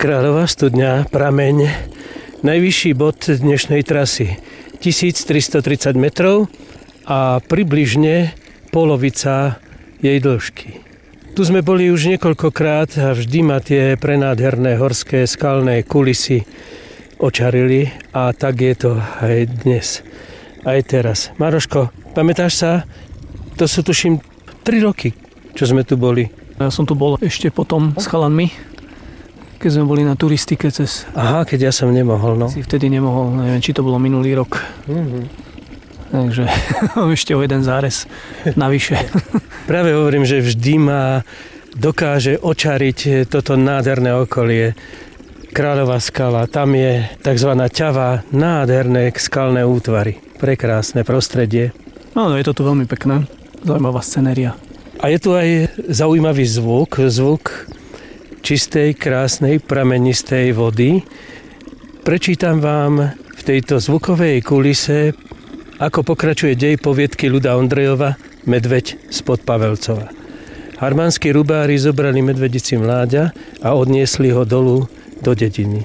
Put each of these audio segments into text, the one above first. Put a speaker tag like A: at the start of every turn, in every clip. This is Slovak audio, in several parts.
A: Kráľová studňa, prameň, najvyšší bod dnešnej trasy 1330 metrov a približne polovica jej dĺžky. Tu sme boli už niekoľkokrát a vždy ma tie prenádherné horské skalné kulisy očarili a tak je to aj dnes, aj teraz. Maroško, pamätáš sa? To sú tuším 3 roky, čo sme tu boli.
B: Ja som tu bol ešte potom s chalanmi, keď sme boli na turistike cez...
A: Aha, keď ja som nemohol, no.
B: Si vtedy nemohol, neviem, či to bolo minulý rok. Takže ešte o jeden zárez navyše.
A: Práve hovorím, že vždy ma dokáže očariť toto nádherné okolie. Kráľová skala, tam je tzv. Ťava, nádherné skalné útvary. Prekrásne prostredie.
B: Áno, je to tu veľmi pekné, zaujímavá scenéria.
A: A je tu aj zaujímavý zvuk čistej, krásnej, pramenistej vody. Prečítam vám v tejto zvukovej kulise, ako pokračuje dej poviedky Ľuda Ondrejova Medveď spod Pavelcova. Harmanskí rubári zobrali medvedici mláďa a odniesli ho dolu do dediny.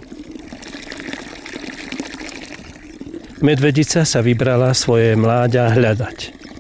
A: Medvedica sa vybrala svoje mláďa hľadať.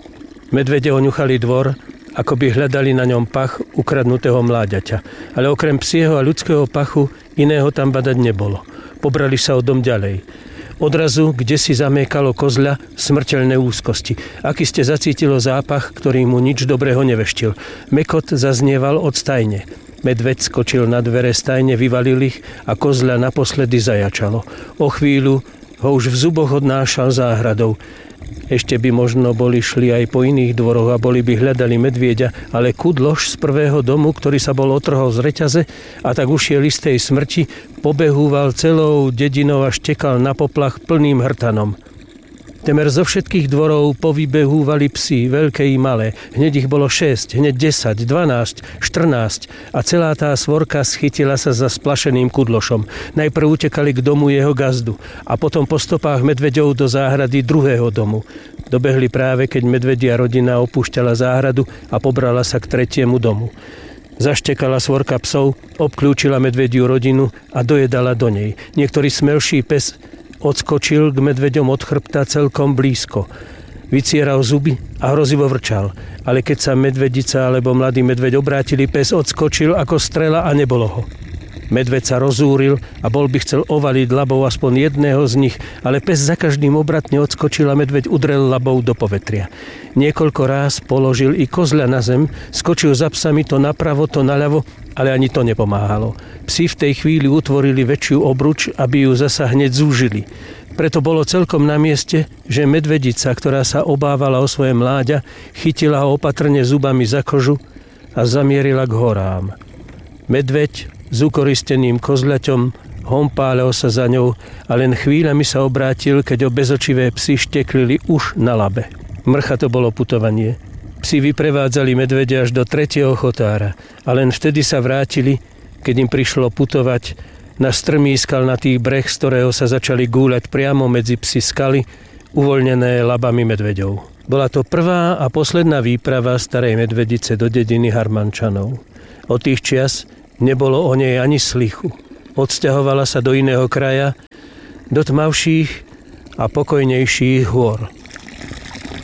A: Medvede oňuchali dvor, ako by hľadali na ňom pach ukradnutého mláďaťa. Ale okrem psieho a ľudského pachu iného tam badať nebolo. Pobrali sa o dom ďalej. Odrazu, kde si zamékalo kozľa, smrteľné úzkosti. Aký ste zacítilo zápach, ktorý mu nič dobrého neveštil. Mekot zaznieval od stajne. Medveď skočil na dvere stajne, vyvalil ich a kozľa naposledy zajačalo. O chvíľu ho už v zuboch odnášal záhradou. Ešte by možno boli šli aj po iných dvoroch a boli by hľadali medvieďa, ale Kudloš z prvého domu, ktorý sa bol otrhol z reťaze a tak ušiel istej smrti, pobehúval celou dedinou a štekal na poplach plným hrtanom. Temer zo všetkých dvorov povybehúvali psi, veľké i malé. Hneď ich bolo 6, hneď 10, 12, 14 a celá tá svorka schytila sa za splašeným Kudlošom. Najprv utekali k domu jeho gazdu a potom po stopách medveďov do záhrady druhého domu. Dobehli práve, keď medvedia rodina opúšťala záhradu a pobrala sa k tretiemu domu. Zaštekala svorka psov, obklúčila medvediu rodinu a dojedala do nej. Niektorý smelší pes odskočil k medveďom od chrbta celkom blízko. Vycieral zuby a hrozivo vrčal. Ale keď sa medvedica alebo mladý medveď obrátili, pes odskočil ako strela a nebolo ho. Medveď sa rozúril a bol by chcel ovaliť labou aspoň jedného z nich, ale pes za každým obratne odskočil a medveď udrel labou do povetria. Niekoľko ráz položil i kozľa na zem, skočil za psami to napravo, to naľavo, ale ani to nepomáhalo. Psi v tej chvíli utvorili väčšiu obruč, aby ju zasa hneď zúžili. Preto bolo celkom na mieste, že medvedica, ktorá sa obávala o svoje mláďa, chytila ho opatrne zubami za kožu a zamierila k horám. Medveď s ukoristeným kozľaťom hompálil sa za ňou a len chvíľami sa obrátil, keď ho bezočivé psi šteklili už na labe. Mrcha to bolo putovanie. Psi vyprevádzali medvede až do 3. chotára a len vtedy sa vrátili, keď im prišlo putovať na strmý skalnatý breh, z ktorého sa začali gúľať priamo medzi psi skaly, uvoľnené labami medveďov. Bola to prvá a posledná výprava starej medvedice do dediny Harmančanov. Od tých čias nebolo o nej ani slichu. Odsťahovala sa do iného kraja, do tmavších a pokojnejších hôr.